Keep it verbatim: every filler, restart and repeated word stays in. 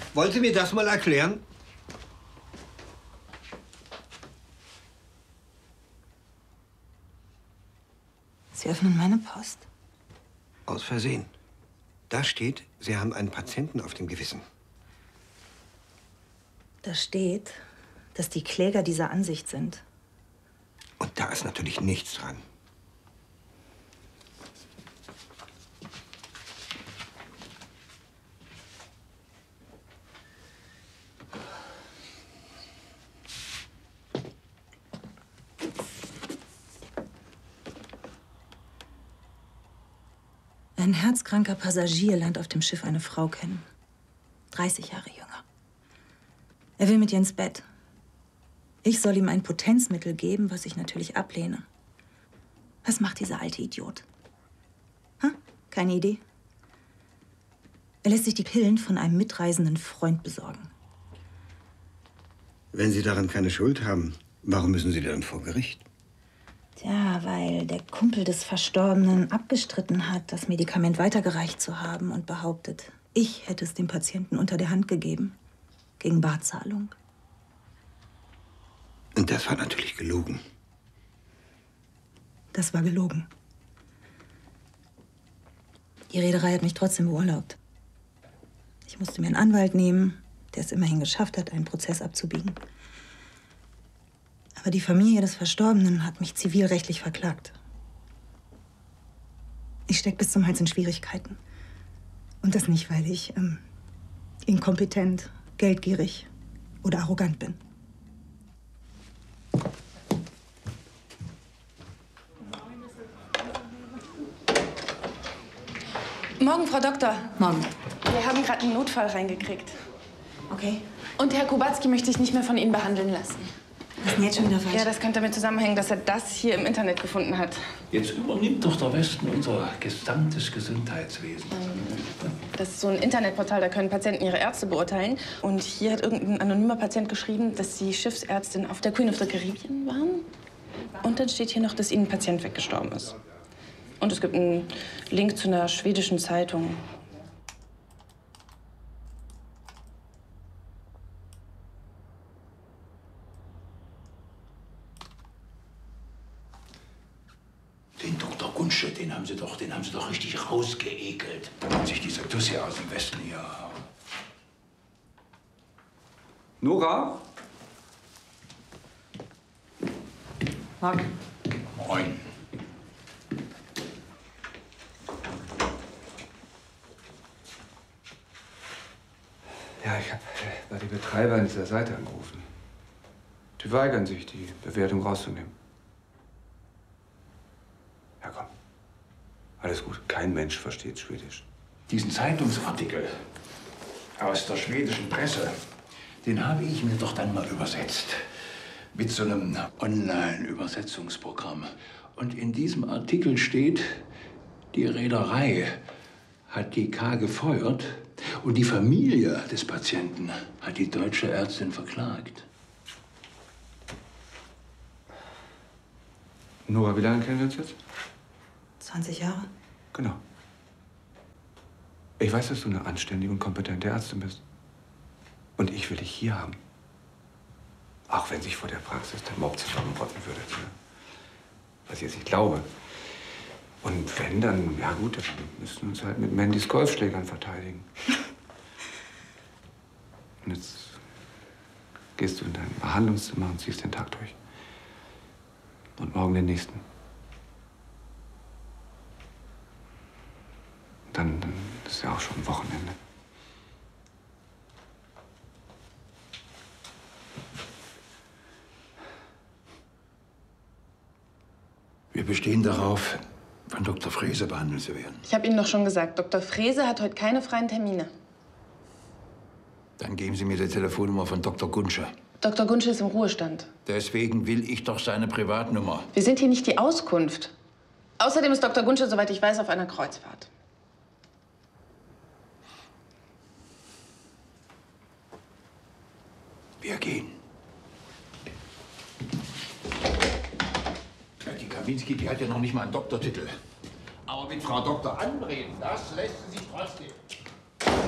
Wollen Sie mir das mal erklären? Sie öffnen meine Post. Aus Versehen. Da steht, Sie haben einen Patienten auf dem Gewissen. Da steht, dass die Kläger dieser Ansicht sind. Und da ist natürlich nichts dran. Ein herzkranker Passagier lernt auf dem Schiff eine Frau kennen. dreißig Jahre jünger. Er will mit ihr ins Bett. Ich soll ihm ein Potenzmittel geben, was ich natürlich ablehne. Was macht dieser alte Idiot? Ha? Keine Idee? Er lässt sich die Pillen von einem mitreisenden Freund besorgen. Wenn Sie daran keine Schuld haben, warum müssen Sie dann vor Gericht? Tja, weil der Kumpel des Verstorbenen abgestritten hat, das Medikament weitergereicht zu haben und behauptet, ich hätte es dem Patienten unter der Hand gegeben. Gegen Barzahlung. Und das war natürlich gelogen. Das war gelogen. Die Reederei hat mich trotzdem beurlaubt. Ich musste mir einen Anwalt nehmen, der es immerhin geschafft hat, einen Prozess abzubiegen. Aber die Familie des Verstorbenen hat mich zivilrechtlich verklagt. Ich stecke bis zum Hals in Schwierigkeiten. Und das nicht, weil ich ähm, inkompetent, geldgierig oder arrogant bin. Morgen, Frau Doktor. Morgen. Wir haben gerade einen Notfall reingekriegt. Okay. Und Herr Kubacki möchte sich nicht mehr von Ihnen behandeln lassen. Was ist denn jetzt schon wieder falsch? Ja, das könnte damit zusammenhängen, dass er das hier im Internet gefunden hat. Jetzt übernimmt doch der Westen unser gesamtes Gesundheitswesen. Das ist so ein Internetportal, da können Patienten ihre Ärzte beurteilen. Und hier hat irgendein anonymer Patient geschrieben, dass Sie Schiffsärztin auf der Queen of the Caribbean waren. Und dann steht hier noch, dass Ihnen ein Patient weggestorben ist. Und es gibt einen Link zu einer schwedischen Zeitung. Den Doktor Gunsche, den haben Sie doch, den haben Sie doch richtig rausgeekelt. Damit sich dieser Tussi aus dem Westen hier. Nora? Morgen. Moin. Ja, ich habe bei den Betreibern dieser Seite angerufen. Die weigern sich, die Bewertung rauszunehmen. Ja, komm. Alles gut. Kein Mensch versteht Schwedisch. Diesen Zeitungsartikel aus der schwedischen Presse, den habe ich mir doch dann mal übersetzt. Mit so einem Online-Übersetzungsprogramm. Und in diesem Artikel steht, die Reederei hat die K gefeuert und die Familie des Patienten hat die deutsche Ärztin verklagt. Nora, wie lange kennen wir uns jetzt? zwanzig Jahre. Genau. Ich weiß, dass du eine anständige und kompetente Ärztin bist. Und ich will dich hier haben. Auch wenn sich vor der Praxis der Mob zusammenrotten würde. Was ich jetzt nicht glaube. Und wenn, dann, ja gut, dann müssen wir uns halt mit Mandys Golfschlägern verteidigen. Und jetzt gehst du in dein Behandlungszimmer und ziehst den Tag durch. Und morgen den nächsten. Dann, dann ist ja auch schon Wochenende. Wir bestehen darauf, von Doktor Frese behandelt zu werden. Ich habe Ihnen doch schon gesagt, Doktor Frese hat heute keine freien Termine. Dann geben Sie mir die Telefonnummer von Doktor Gunsche. Doktor Gunsche ist im Ruhestand. Deswegen will ich doch seine Privatnummer. Wir sind hier nicht die Auskunft. Außerdem ist Doktor Gunsche, soweit ich weiß, auf einer Kreuzfahrt. Wir gehen. Ja, die Kawinski, die hat ja noch nicht mal einen Doktortitel. Aber mit Frau Doktor anreden, das lässt sie sich trotzdem.